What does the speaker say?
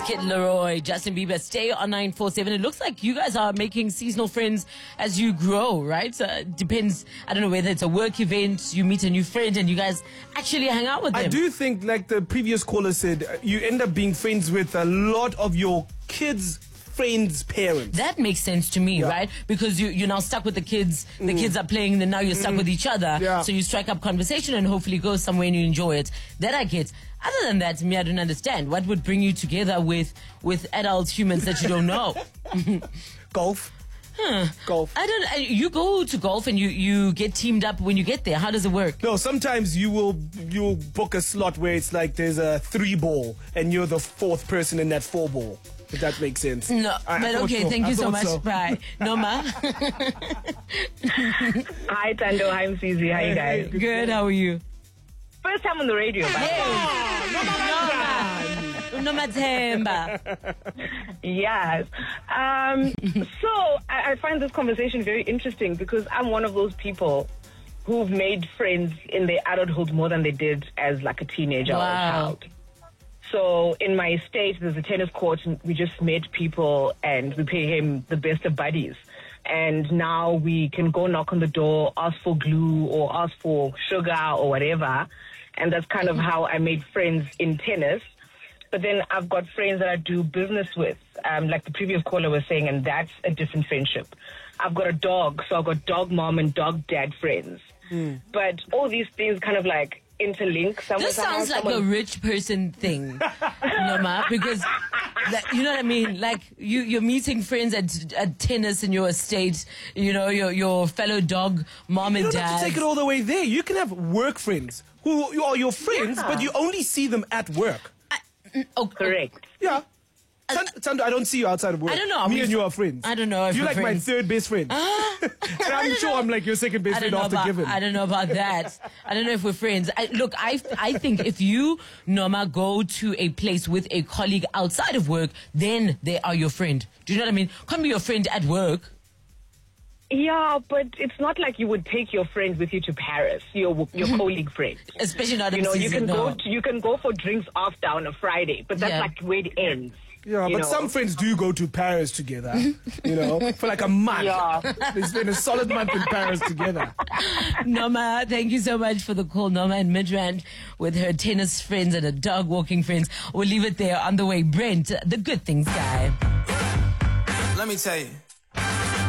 Kid Leroy, Justin Bieber, stay on 947. It looks like you guys are making seasonal friends as you grow, right? So it depends, I don't know whether it's a work event, you meet a new friend and you guys actually hang out with them. I do think, like the previous caller said, you end up being friends with a lot of your kids' friends' parents. That makes sense to me, right? Because you're now stuck with the kids. The kids are playing, and now you're stuck with each other. Yeah. So you strike up conversation and hopefully go somewhere and you enjoy it. That I get. Other than that, me, I don't understand. What would bring you together with adult humans that you don't know? Golf. Golf. You go to golf and you get teamed up when you get there. How does it work? No, sometimes you'll book a slot where it's like there's a 3-ball and you're the 4th person in that 4-ball. If that makes sense. No, but okay, thank you so much. Bye. Noma. Hi, Tando. Hi, Mzizi. How you guys? Good, how are you? First time on the radio. Noma Temba. Yes. So I find this conversation very interesting because I'm one of those people who've made friends in their adulthood more than they did as like a teenager or a child. So in my estate, there's a tennis court, and we just met people and we pay him the best of buddies. And now we can go knock on the door, ask for glue or ask for sugar or whatever. And that's kind of how I made friends in tennis. But then I've got friends that I do business with, like the previous caller was saying, and that's a different friendship. I've got a dog, so I've got dog mom and dog dad friends. But all these things kind of like interlink. This sounds like a rich person thing, Noma, because you know what I mean? Like you're meeting friends at tennis in your estate, you know, your fellow dog mom and dad. You don't have to take it all the way there. You can have work friends who are your friends, but you only see them at work. Correct. Yeah. Tando, I don't see you outside of work. I don't know. Me and you are friends. I don't know if you're we're like friends. my 3rd best friend. I'm sure I'm like your 2nd best friend after Given. I don't know about that. I don't know if we're friends. Look, I think if you, Noma, go to a place with a colleague outside of work, then they are your friend. Do you know what I mean? Can't be your friend at work. Yeah, but it's not like you would take your friend with you to Paris, your colleague friend. Especially not in season. You can go for drinks after on a Friday, but that's like where it ends. Yeah, but some friends do go to Paris together, you know, for like a month. Yeah. They spend a solid month in Paris together. Noma, thank you so much for the call. Noma and Midrand with her tennis friends and her dog walking friends. We'll leave it there on the way. Brent, the good things guy. Let me tell you.